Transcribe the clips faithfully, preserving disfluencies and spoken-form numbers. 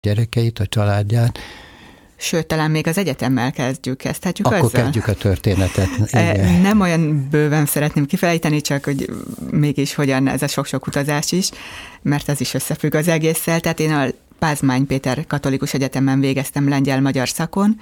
gyerekeit, a családját. Sőt, talán még az egyetemmel kezdjük, kezdhetjük Akkor azzal? kezdjük a történetet. Igen. Nem olyan bőven szeretném kifejteni, csak hogy mégis hogyan ez a sok-sok utazás is, mert ez is összefügg az egésszel. Tehát én a Pázmány Péter Katolikus Egyetemen végeztem lengyel-magyar szakon,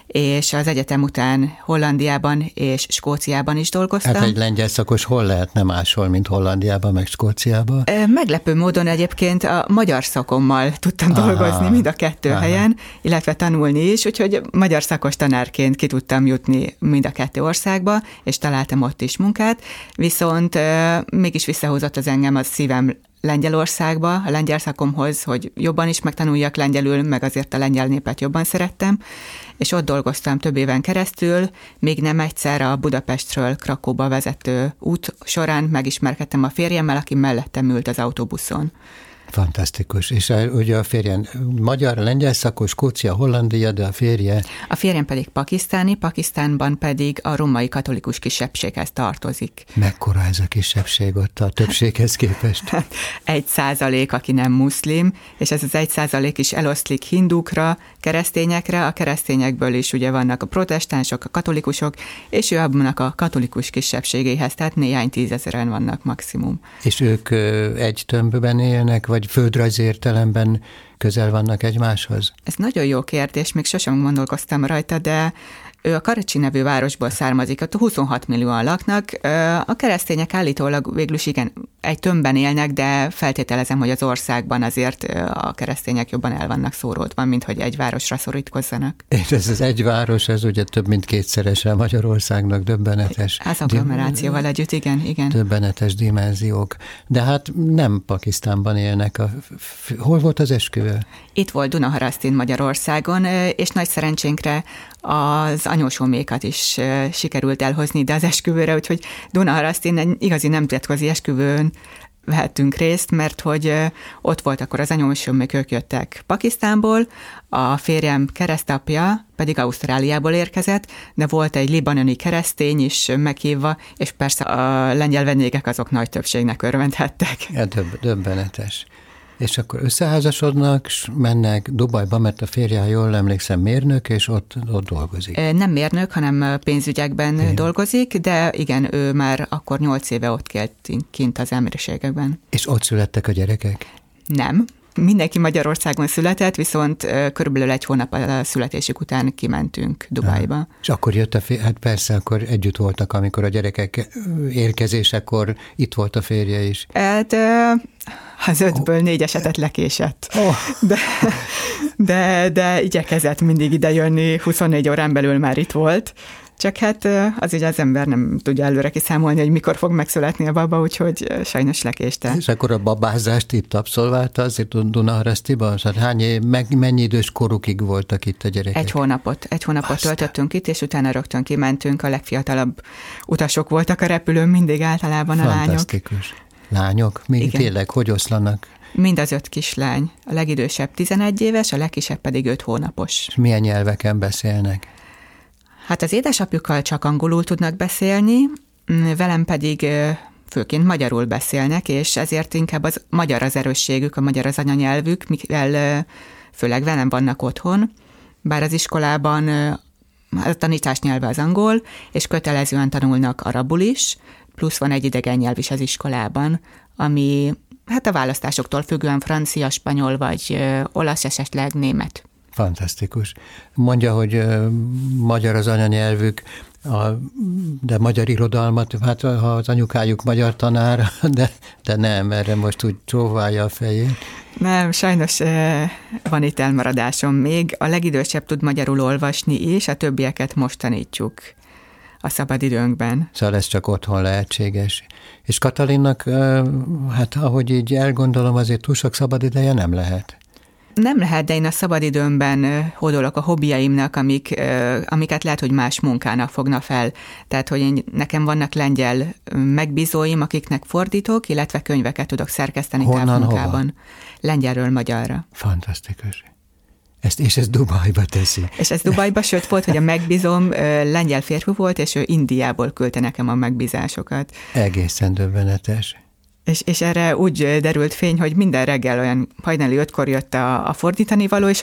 és az egyetem után Hollandiában és Skóciában is dolgoztam. Hát egy lengyel szakos hol lehetne máshol, mint Hollandiában, meg Skóciában? Meglepő módon egyébként a magyar szakommal tudtam aha, dolgozni mind a kettő aha. helyen, illetve tanulni is, úgyhogy magyar szakos tanárként ki tudtam jutni mind a kettő országba, és találtam ott is munkát, viszont mégis visszahúzott az engem a szívem Lengyelországba, a lengyel szakomhoz, hogy jobban is megtanuljak lengyelül, meg azért a lengyel népet jobban szerettem, és ott dolgoztam több éven keresztül, még nem egyszer a Budapestről Krakóba vezető út során megismerkedtem a férjemmel, aki mellettem ült az autóbuszon. Fantasztikus. És a, ugye a férjen magyar, lengyel szakos, Skócia, Hollandia, de a férje... A férjem pedig pakisztáni, Pakisztánban pedig a római katolikus kisebbséghez tartozik. Mekkora ez a kisebbség ott a többséghez képest? Egy százalék, aki nem muszlim, és ez az egy százalék is eloszlik hindukra, keresztényekre, a keresztényekből is ugye vannak a protestánsok, a katolikusok, és ő abban a katolikus kisebbségéhez, tehát néhány tízezeren vannak maximum. És ők egy tömbben élnek, vagy földrajzi értelemben közel vannak egymáshoz? Ez nagyon jó kérdés, még sosem gondolkoztam rajta, de ő a Karicsi nevű városból származik, ott huszonhat millióan laknak. A keresztények állítólag végül is igen, egy tömbben élnek, de feltételezem, hogy az országban azért a keresztények jobban el vannak szóródva, mint hogy egy városra szorítkozzanak. És ez az egy város, ez ugye több mint kétszerese Magyarországnak, döbbenetes. Az agglomerációval együtt, igen, igen. Döbbenetes dimenziók. De hát nem Pakisztánban élnek. A, hol volt az esküvő? Itt volt Dunaharasztin Magyarországon, és nagy szerencsénkre az anyósomékat is sikerült elhozni ide az esküvőre, úgyhogy Dunaharasztin egy igazi nemzetközi esküvőn vehettünk részt, mert hogy ott volt akkor az anyósomék, ők jöttek Pakisztánból, a férjem keresztapja pedig Ausztráliából érkezett, de volt egy libanoni keresztény is meghívva, és persze a lengyel vendégek azok nagy többségnek örvendhettek. Ja, döbb, döbbenetes. És akkor összeházasodnak, és mennek Dubajba, mert a férje, ha jól emlékszem, mérnök, és ott, ott dolgozik. Nem mérnök, hanem pénzügyekben Én. dolgozik, de igen, ő már akkor nyolc éve ott kélt kint az Emírségekben. És ott születtek a gyerekek? Nem. Mindenki Magyarországon született, viszont körülbelül egy hónap a születésük után kimentünk Dubajba. Ha. És akkor jött a fér, hát persze, akkor együtt voltak, amikor a gyerekek érkezésekor itt volt a férje is. Hát az ötből oh. négy esetet lekésett. Oh. De, de, de igyekezett mindig ide jönni, huszonnégy órán belül már itt volt. Csak hát az ugye az ember nem tudja előre kiszámolni, hogy mikor fog megszületni a baba, úgyhogy sajnos lekéste. És akkor a babázást itt abszolválta azért Dunaharasztiban? Hát hány év, meg mennyi idős korukig voltak itt a gyerekek? Egy hónapot. Egy hónapot Aztán. töltöttünk itt, és utána rögtön kimentünk. A legfiatalabb utasok voltak a repülőn, mindig általában a lányok. Fantasztikus. Lányok? Mi Igen. tényleg, hogy oszlanak? Mind az öt kislány. A legidősebb tizenegy éves, a legkisebb pedig öt hónapos. És milyen nyelveken beszélnek? Hát az édesapjukkal csak angolul tudnak beszélni, velem pedig főként magyarul beszélnek, és ezért inkább az magyar az erősségük, a magyar az anyanyelvük, mivel főleg velem vannak otthon, bár az iskolában a tanítás nyelve az angol, és kötelezően tanulnak arabul is, plusz van egy idegen nyelv is az iskolában, ami hát a választásoktól függően francia, spanyol vagy olasz, esetleg német. Fantasztikus. Mondja, hogy uh, magyar az anyanyelvük, a, de magyar irodalmat, hát ha az anyukájuk magyar tanár, de, de nem, erre most úgy csóválja a fejét. Nem, sajnos uh, van itt elmaradásom még. A legidősebb tud magyarul olvasni is, a többieket most tanítjuk a szabadidőnkben. Szóval ez csak otthon lehetséges. És Katalinnak, uh, hát ahogy így elgondolom, azért túl sok szabadideje nem lehet. Nem lehet, de én a szabadidőmben hódolok a hobbiaimnak, amik, amiket lehet, hogy más munkának fogna fel. Tehát, hogy én, nekem vannak lengyel megbízóim, akiknek fordítok, illetve könyveket tudok szerkeszteni távmunkában. Hova? Lengyelről magyarra. Fantasztikus. Ezt, és ez Dubajba teszi. És ez Dubajba, sőt volt, hogy a megbízom lengyel férfi volt, és ő Indiából küldte nekem a megbízásokat. Egészen döbbenetes. És, és erre úgy derült fény, hogy minden reggel olyan hajnali ötkor jött a, a fordítani való, és